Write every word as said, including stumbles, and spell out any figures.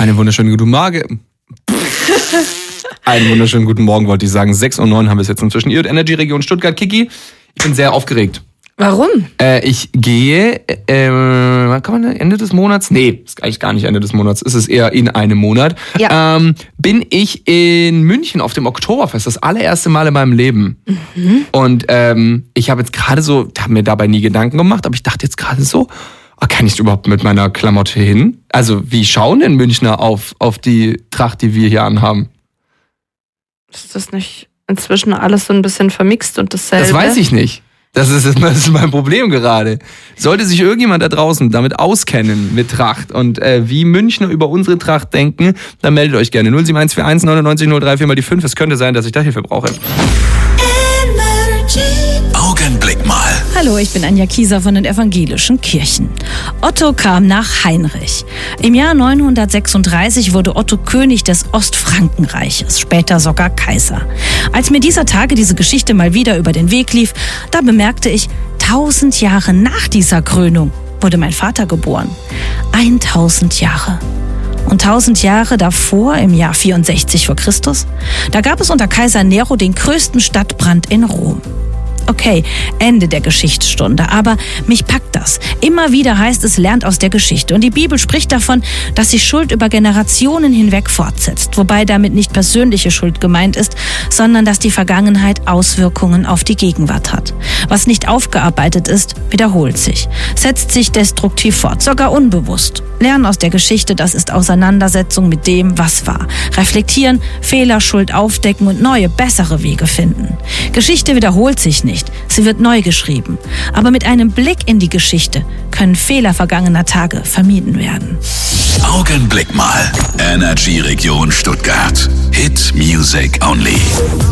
Einen wunderschönen guten Morgen. Einen wunderschönen guten Morgen, wollte ich sagen. sechs und neun haben wir es jetzt inzwischen. Ihr Energy Region Stuttgart. Kiki, ich bin sehr aufgeregt. Warum? Äh, ich gehe, äh, wann kann man Ende des Monats? Nee, ist eigentlich gar nicht Ende des Monats. Es ist eher in einem Monat. Ja. Ähm, bin ich in München auf dem Oktoberfest. Das allererste Mal in meinem Leben. Mhm. Und ähm, ich habe jetzt gerade so, habe mir dabei nie Gedanken gemacht, aber ich dachte jetzt gerade so, oh, kann ich überhaupt mit meiner Klamotte hin? Also wie schauen denn Münchner auf, auf die Tracht, die wir hier anhaben? Ist das nicht inzwischen alles so ein bisschen vermixt und dasselbe? Das weiß ich nicht. Das ist, das ist mein Problem gerade. Sollte sich irgendjemand da draußen damit auskennen mit Tracht und äh, wie Münchner über unsere Tracht denken, dann meldet euch gerne. null sieben eins vier eins neunundneunzig null drei vier mal die fünf. Es könnte sein, dass ich da Hilfe brauche. Augenblick mal. Hallo, ich bin Anja Kieser von den Evangelischen Kirchen. Otto kam nach Heinrich. Im Jahr neunhundertsechsunddreißig wurde Otto König des Ostfrankenreiches, später sogar Kaiser. Als mir dieser Tage diese Geschichte mal wieder über den Weg lief, da bemerkte ich, tausend Jahre nach dieser Krönung wurde mein Vater geboren. Eintausend Jahre. Und tausend Jahre davor, im Jahr vierundsechzig vor Christus, da gab es unter Kaiser Nero den größten Stadtbrand in Rom. Okay, Ende der Geschichtsstunde, aber mich packt das. Immer wieder heißt es, lernt aus der Geschichte. Und die Bibel spricht davon, dass sich Schuld über Generationen hinweg fortsetzt. Wobei damit nicht persönliche Schuld gemeint ist, sondern dass die Vergangenheit Auswirkungen auf die Gegenwart hat. Was nicht aufgearbeitet ist, wiederholt sich, setzt sich destruktiv fort, sogar unbewusst. Lernen aus der Geschichte, das ist Auseinandersetzung mit dem, was war. Reflektieren, Fehler, Schuld aufdecken und neue, bessere Wege finden. Geschichte wiederholt sich nicht. Sie wird neu geschrieben. Aber mit einem Blick in die Geschichte können Fehler vergangener Tage vermieden werden. Augenblick mal. Energy Region Stuttgart. Hit Music Only.